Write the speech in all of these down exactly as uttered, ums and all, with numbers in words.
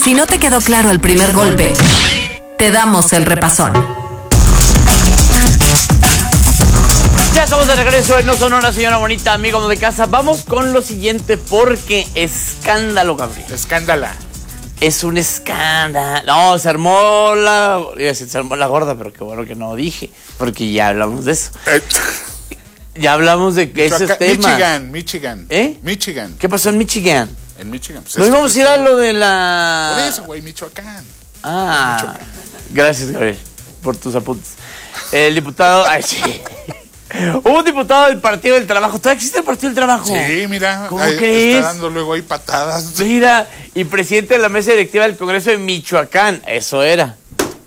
Si no te quedó claro el primer golpe, te damos el repasón. Ya estamos de regreso en No Sonora, señora bonita, amigos de casa. Vamos con lo siguiente porque escándalo, Gabriel. Escándala. Es un escándalo. No, se armó la... Iba a decir, se armó la gorda, pero qué bueno que no dije, porque ya hablamos de eso. Eh. Ya hablamos de que ese tema. Michigan, Michigan. ¿Eh? Michigan. ¿Qué pasó en Michigan? En Michigan. Pues no íbamos a ir a lo de la... Por eso, güey, Michoacán. Ah, Michoacán. Gracias, Gabriel, por tus apuntes. El diputado... Ay, sí. Hubo un diputado del Partido del Trabajo. ¿Todavía existe el Partido del Trabajo? Sí, mira. ¿Cómo ahí, crees? Está dando luego ahí patadas. Mira, y presidente de la mesa directiva del Congreso de Michoacán. Eso era.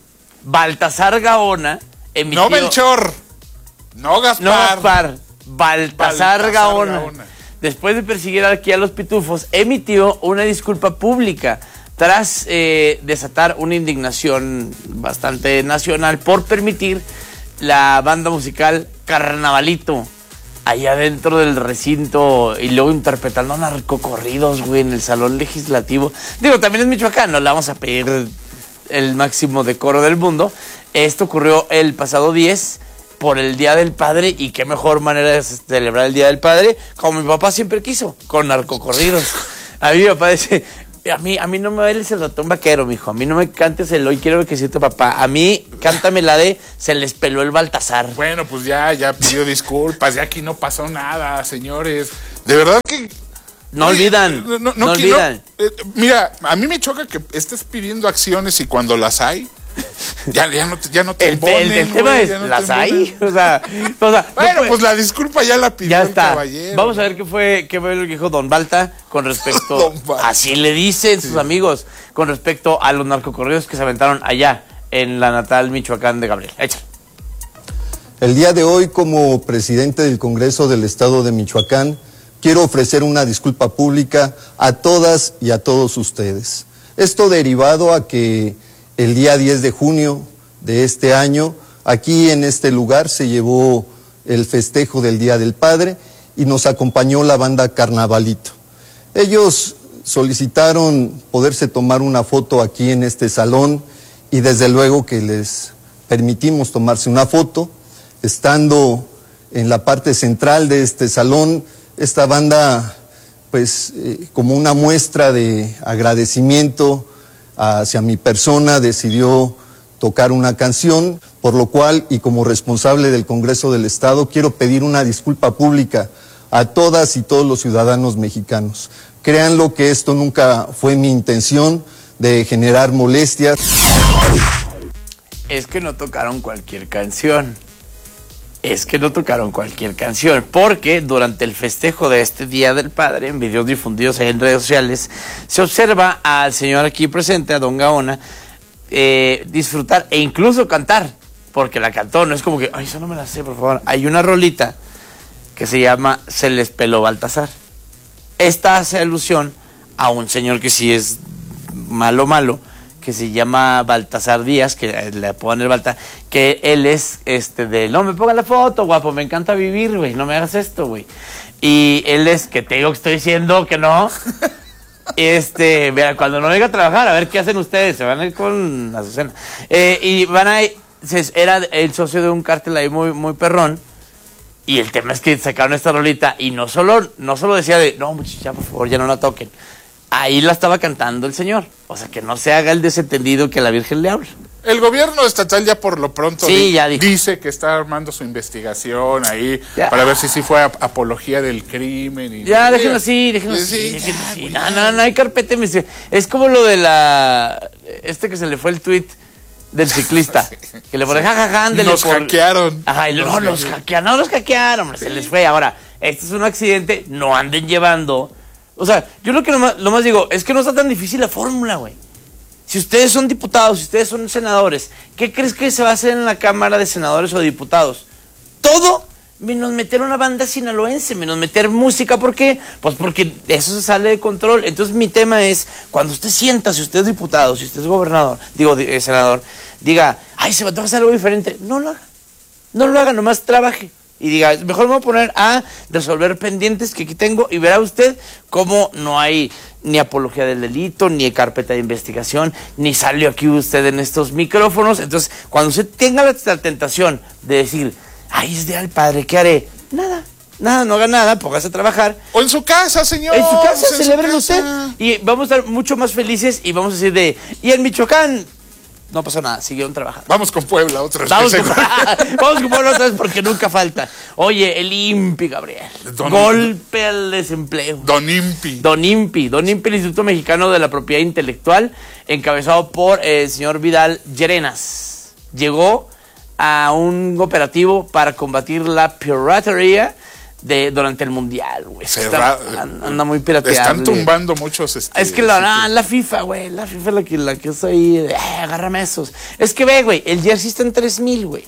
Baltasar Gaona emitió... No Melchor. No Gaspar. No Gaspar. Baltasar, Baltasar Gaona, Gaona, después de perseguir aquí a los pitufos, emitió una disculpa pública tras eh, desatar una indignación bastante nacional por permitir la banda musical Carnavalito allá dentro del recinto y luego interpretando narcocorridos, güey, en el salón legislativo. Digo, también es Michoacán, no le vamos a pedir el máximo decoro del mundo. Esto ocurrió el pasado diez por el Día del Padre, y qué mejor manera de celebrar el Día del Padre, como mi papá siempre quiso, con narcocorridos. A mí mi papá dice, a mí, a mí no me bailes el ratón vaquero, mijo, a mí no me cantes el hoy quiero que siento papá, a mí cántame la de se les peló el Baltasar. Bueno, pues ya, ya pidió disculpas, ya aquí no pasó nada, señores. De verdad que... No Oye, olvidan, no, no, no, no quiero, olvidan. Eh, mira, a mí me choca que estés pidiendo acciones y cuando las hay... Ya, ya no te, ya no te el, embonen, el, el tema güey, es, no ¿las hay? O sea, o sea bueno, no puede, pues la disculpa ya la pidió ya el está. caballero. Vamos a ver qué fue, qué fue lo que dijo Don Balta con respecto, Don Balta. Así le dicen sus sí. amigos, con respecto a los narcocorridos que se aventaron allá en la natal Michoacán de Gabriel. Échale. El día de hoy, como presidente del Congreso del Estado de Michoacán, quiero ofrecer una disculpa pública a todas y a todos ustedes. Esto derivado a que el día diez de junio de este año, aquí en este lugar se llevó el festejo del Día del Padre y nos acompañó la banda Carnavalito. Ellos solicitaron poderse tomar una foto aquí en este salón y desde luego que les permitimos tomarse una foto. Estando en la parte central de este salón, esta banda, pues eh, como una muestra de agradecimiento hacia mi persona, decidió tocar una canción, por lo cual, y como responsable del Congreso del Estado, quiero pedir una disculpa pública a todas y todos los ciudadanos mexicanos. Créanlo que esto nunca fue mi intención de generar molestias. Es que no tocaron cualquier canción. Es que no tocaron cualquier canción, porque durante el festejo de este Día del Padre, en videos difundidos en redes sociales, se observa al señor aquí presente, a Don Gaona, eh, disfrutar e incluso cantar, porque la cantó, no es como que, ay, eso no me la sé, por favor. Hay una rolita que se llama Se les peló Baltasar. Esta hace alusión a un señor que sí es malo, malo, que se llama Baltasar Díaz, que le ponen el Balta, que él es este de, no me pongan la foto, guapo, me encanta vivir, güey, no me hagas esto, güey. Y él es, que te digo que estoy diciendo que no, este, mira, cuando no venga a trabajar, a ver qué hacen ustedes, se van a ir con Azucena. Eh, y van a ir, era el socio de un cártel ahí muy, muy perrón, y el tema es que sacaron esta rolita, y no solo, no solo decía de, no, muchacha, por favor, ya no la toquen. Ahí la estaba cantando el señor. O sea, que no se haga el desentendido que la Virgen le habla. El gobierno estatal ya por lo pronto sí, di ya dijo. dice que está armando su investigación ahí ya. para ver si sí fue ap apología del crimen. Y ya, déjenlo así, déjenlo sí, así. sí, Déjenlo ya, así. güey, No, ya. no, no hay carpeta. Es como lo de la... Este que se le fue el tuit del ciclista. Que le pone jajaja, ándele Nos por... hackearon. Ajá, y nos no, los hackearon, no los hackearon, hombre, se les fue. Ahora, este es un accidente, no anden llevando... O sea, yo lo que lo más, lo más digo, es que no está tan difícil la fórmula, güey. Si ustedes son diputados, si ustedes son senadores, ¿qué crees que se va a hacer en la Cámara de Senadores o Diputados? Todo menos meter una banda sinaloense, menos meter música. ¿Por qué? Pues porque eso se sale de control. Entonces mi tema es, cuando usted sienta, si usted es diputado, si usted es gobernador, digo, senador, diga, ay, se va a hacer algo diferente. No lo haga. No lo haga, nomás trabaje. y diga, mejor me voy a poner a resolver pendientes que aquí tengo y verá usted cómo no hay ni apología del delito, ni carpeta de investigación, ni salió aquí usted en estos micrófonos. Entonces, cuando usted tenga la, la tentación de decir, ay, es Día del Padre, ¿qué haré? Nada. Nada, no haga nada, póngase a trabajar. O en su casa, señor. En su casa, en celebren su usted. casa. Y vamos a estar mucho más felices y vamos a decir de, y en Michoacán, no pasó nada, siguieron trabajando. Vamos con Puebla otra vez. Vamos con, vamos con Puebla otra vez porque nunca falta. Oye, el INPI, Gabriel. Don, Golpe al desempleo. Don Impi. Don INPI. Don INPI, el Instituto Mexicano de la Propiedad Intelectual, encabezado por el señor Vidal Llerenas. Llegó a un operativo para combatir la piratería de durante el mundial, güey. Cerra... Anda muy pirateable. Están tumbando muchos. Este, es que la, la, la FIFA, güey. La FIFA es la que, la que es ahí. Eh, agárrame esos. Es que ve, güey. El jersey está en tres mil, güey.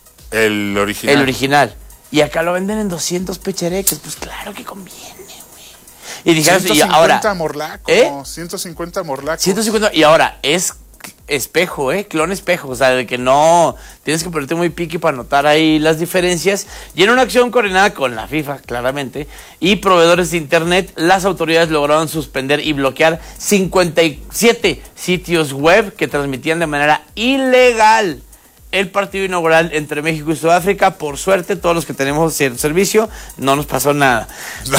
El original. El original. Y acá lo venden en doscientos pechereques. Pues claro que conviene, güey. Y dijeron, ciento y cincuenta ahora. morlacos. ¿Eh? ciento cincuenta morlacos. ciento cincuenta. Y ahora es espejo, ¿eh? Clon espejo. O sea, de que no tienes que ponerte muy piqui para notar ahí las diferencias. Y en una acción coordinada con la FIFA, claramente, y proveedores de internet, las autoridades lograron suspender y bloquear cincuenta y siete sitios web que transmitían de manera ilegal el partido inaugural entre México y Sudáfrica. Por suerte, todos los que tenemos cierto servicio, no nos pasó nada. No.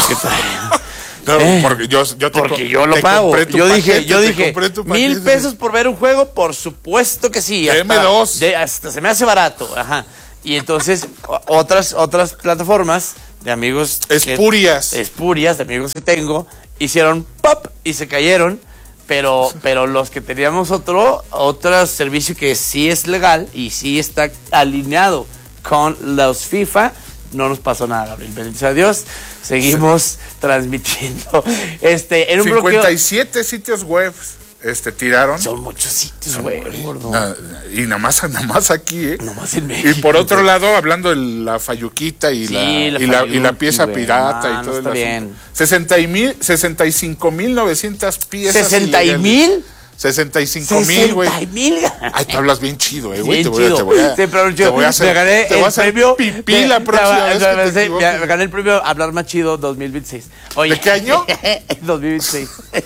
No, eh, porque yo, yo te porque co- yo lo te pago. compré tu Yo paquete, dije, yo te dije, compré tu mil paquete. pesos por ver un juego, por supuesto que sí. Deme hasta- dos. de- hasta se me hace barato, ajá. Y entonces o- otras otras plataformas de amigos que- Espurias. espurias de amigos que tengo hicieron pop y se cayeron, pero pero los que teníamos otro otro servicio que sí es legal y sí está alineado con los FIFA. No nos pasó nada, Gabriel. Bendito sea Dios. Seguimos transmitiendo. Este, en un cincuenta y bloqueo. siete sitios web este, tiraron. Son muchos sitios, güey, gordo. Ah, y nada más, nada más aquí, ¿eh? Nomás en México. Y por otro lado, hablando de la fayuquita y, Sí, la, la y, la, y Fayuki, la pieza güey. pirata No, y todo no está el bien. asunto. sesenta y mil, sesenta y cinco mil novecientas piezas. ¿sesenta y ilegales. mil? sesenta y cinco mil, güey. sesenta mil. Ay, tú hablas bien chido, eh, güey. Bien Te voy a, chido. te voy a, Sí, pero te yo voy a hacer, me gané te voy a el hacer premio. pipí me- la próxima me- vez que me- te me- equivoques. me gané el premio Hablar Más Chido dos mil veintiséis. Oye, ¿De qué año? dos mil veintiséis.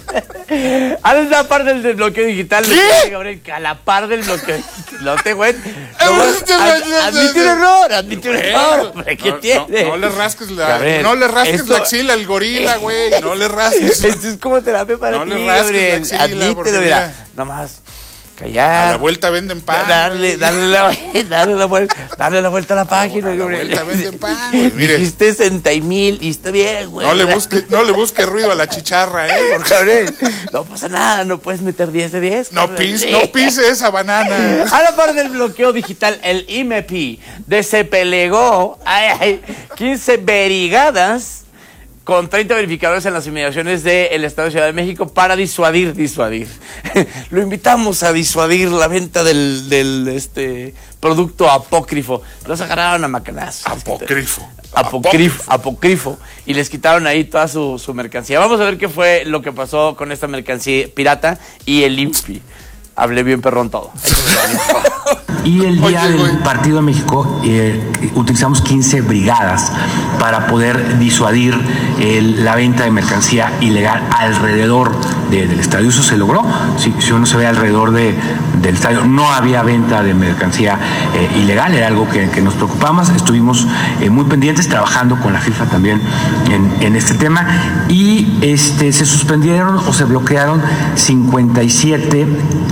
A la par del desbloqueo digital. ¿Qué? Gabriel, a la par del bloqueo. No te güey. Admite un error, admite un error. hombre, ¿Qué no, tiene? No, no le rasques la, Gabriel, no le rasques esto- la axila al gorila, güey. No le rasques. Esto es como terapia para No ti, le rasques Gabriel. la axila, porque Admítelo, mira. mira. Nomás A callar. la vuelta venden pan. Darle, darle, la, darle, la vuelta, darle la vuelta a la página, A la Gabriel. vuelta venden pan, güey. Mire. Dijiste sesenta mil y está bien, güey. No le busque, no le busque ruido a la chicharra, eh. Porque Gabriel, no pasa nada, no puedes meter diez de diez. no Gabriel. pise, no pise esa banana. A la par del bloqueo digital, el I M E P despelegó ay, ay, quince brigadas con treinta verificadores en las inmediaciones del Estado de Ciudad de México para disuadir, disuadir. Lo invitamos a disuadir la venta del, del este producto apócrifo. Los agarraron a macanazos. Apócrifo. Apócrifo, apócrifo. Y les quitaron ahí toda su, su mercancía. Vamos a ver qué fue lo que pasó con esta mercancía pirata y el I M P I. Hablé bien perrón todo. Y el día Oye, del güey. Partido de México eh, utilizamos quince brigadas para poder disuadir el- la venta de mercancía ilegal alrededor de- del estadio. Eso se logró. Si, si uno se ve alrededor de, del estadio, no había venta de mercancía eh, ilegal, era algo que, que nos preocupaba más. Estuvimos eh, muy pendientes, trabajando con la FIFA también en, en este tema. Y este, se suspendieron o se bloquearon cincuenta y siete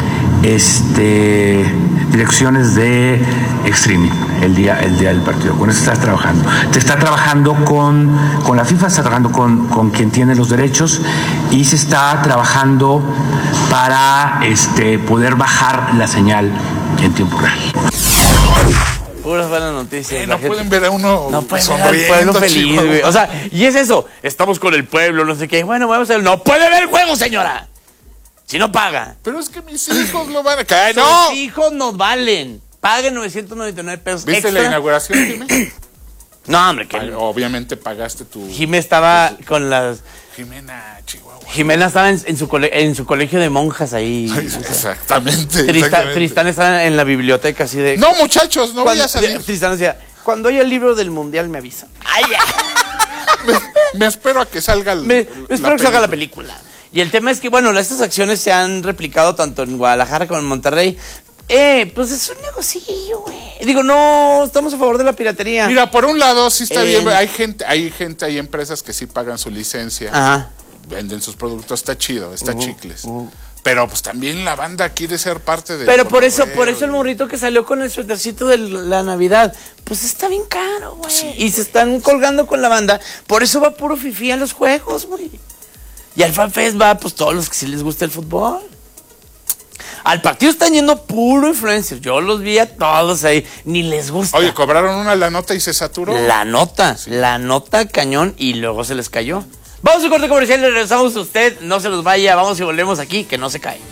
este, direcciones de streaming el día, el día del partido. Con eso estás trabajando. Te está trabajando con, con la FIFA, está trabajando con, con quien tiene los derechos y se está trabajando para este, poder bajar la señal en tiempo real. Puras buenas noticias. Eh, la no gente- pueden ver a uno No puede ver al sonriendo, pueblo feliz, Chihuahua. güey. O sea, y es eso. Estamos con el pueblo, no sé qué. Bueno, vamos a ver. No puede ver el juego, señora. Si no paga. Pero es que mis hijos lo van a caer. ¡No! Sus hijos nos valen. Paguen novecientos noventa y nueve pesos ¿Viste extra. la inauguración, Jimé? No, hombre, que Ay, obviamente pagaste tu... Jimé estaba con las... Jimena, Chihuahua. Jimena estaba en, en su cole- en su colegio de monjas ahí. Ay, exactamente, Tristán, exactamente. Tristán estaba en la biblioteca así de... No, muchachos, no voy Cuando- a salir. Tristán decía, cuando haya el libro del mundial me avisan. Ay, me, me espero a que salga el, me, me espero que salga la película. Y el tema es que, bueno, estas acciones se han replicado tanto en Guadalajara como en Monterrey. Eh, pues es un negocillo, güey. Digo, no, estamos a favor de la piratería. Mira, por un lado sí está Eh. bien, hay gente, hay gente, hay empresas que sí pagan su licencia, Ajá. venden sus productos, está chido, está Uh, chicles. uh. Pero pues también la banda quiere ser parte de. Pero por eso, por eso el morrito que salió con el suétercito de la Navidad, pues está bien caro, güey. Sí. Y se están colgando con la banda. Por eso va puro fifí a los juegos, güey. Y al FanFest va, pues todos los que sí les gusta el fútbol. Al partido están yendo puro influencers. Yo los vi a todos ahí. Ni les gusta. Oye, cobraron una la nota y se saturó. La nota, sí. La nota cañón y luego se les cayó. Vamos a un corte comercial y regresamos a usted. No se los vaya, vamos y volvemos aquí, que no se cae.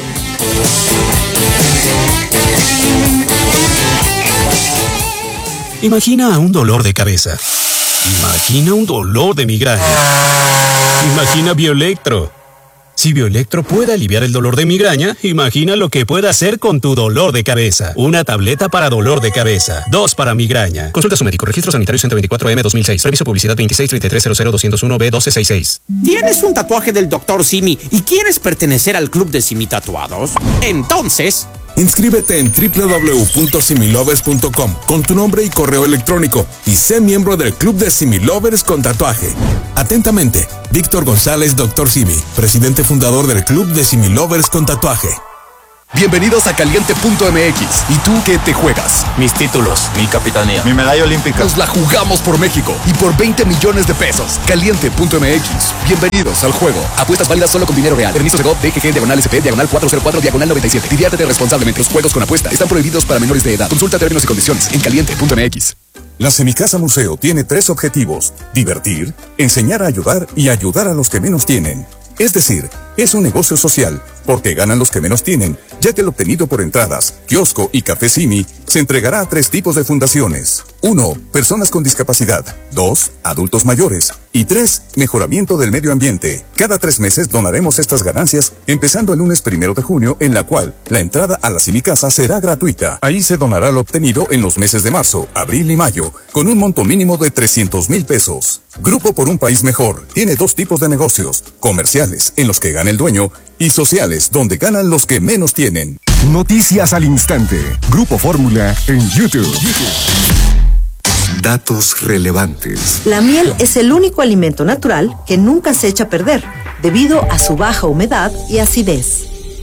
Imagina un dolor de cabeza. Imagina un dolor de migraña. Imagina Bioelectro. Si Bioelectro puede aliviar el dolor de migraña, imagina lo que puede hacer con tu dolor de cabeza. Una tableta para dolor de cabeza, dos para migraña. Consulta a su médico. Registro sanitario ciento veinticuatro M dos mil seis. Reviso publicidad veintiséis treinta y tres cero cero doscientos uno B doce sesenta y seis. ¿Tienes un tatuaje del doctor Simi y quieres pertenecer al club de Simi Tatuados? Entonces, inscríbete en doble u doble u doble u punto similovers punto com con tu nombre y correo electrónico y sé miembro del club de Similovers con tatuaje. Atentamente, Víctor González, doctor Simi, presidente fundador del club de Similovers con tatuaje. Bienvenidos a Caliente punto M X. ¿Y tú qué te juegas? Mis títulos, mi capitanía, mi medalla olímpica. Nos la jugamos por México y por veinte millones de pesos. Caliente punto M X. Bienvenidos al juego. Apuestas válidas solo con dinero real. Permiso Segov, D G G, diagonal S P, diagonal cuatrocientos cuatro, diagonal noventa y siete. Diviértete responsablemente. Los juegos con apuesta están prohibidos para menores de edad. Consulta términos y condiciones en Caliente punto M X. La Semicasa Museo tiene tres objetivos: divertir, enseñar a ayudar y ayudar a los que menos tienen. Es decir, es un negocio social, porque ganan los que menos tienen, ya que el obtenido por entradas, kiosco y café Simi se entregará a tres tipos de fundaciones. Uno, personas con discapacidad. Dos, adultos mayores. Y tres, mejoramiento del medio ambiente. Cada tres meses donaremos estas ganancias, empezando el lunes primero de junio, en la cual la entrada a la Semicasa será gratuita. Ahí se donará lo obtenido en los meses de marzo, abril y mayo, con un monto mínimo de trescientos mil pesos. Grupo por un país mejor tiene dos tipos de negocios: comerciales, en los que gana el dueño, y sociales, donde ganan los que menos tienen. Noticias al instante. Grupo Fórmula en YouTube. Datos relevantes. La miel es el único alimento natural que nunca se echa a perder, debido a su baja humedad y acidez.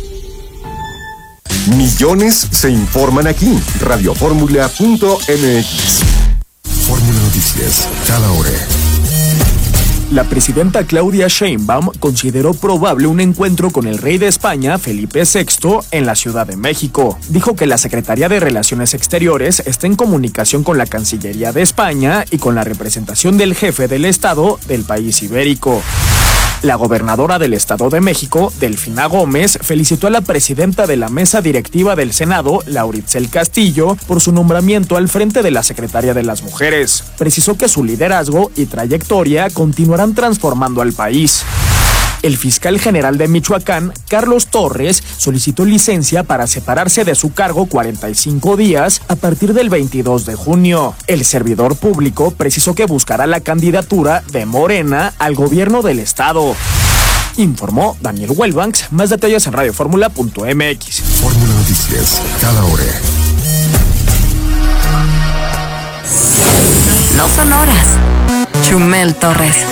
Millones se informan aquí. radio fórmula punto m x. Fórmula Noticias, cada hora. La presidenta Claudia Sheinbaum consideró probable un encuentro con el rey de España, Felipe sexto, en la Ciudad de México. Dijo que la Secretaría de Relaciones Exteriores está en comunicación con la Cancillería de España y con la representación del jefe del Estado del país ibérico. La gobernadora del Estado de México, Delfina Gómez, felicitó a la presidenta de la mesa directiva del Senado, Lauritzel Castillo, por su nombramiento al frente de la Secretaría de las Mujeres. Precisó que su liderazgo y trayectoria continuarán transformando al país. El fiscal general de Michoacán, Carlos Torres, solicitó licencia para separarse de su cargo cuarenta y cinco días a partir del veintidós de junio. El servidor público precisó que buscará la candidatura de Morena al gobierno del estado. Informó Daniel Welbanks. Más detalles en radio fórmula punto m x. Fórmula Noticias, cada hora. No son horas. Chumel Torres.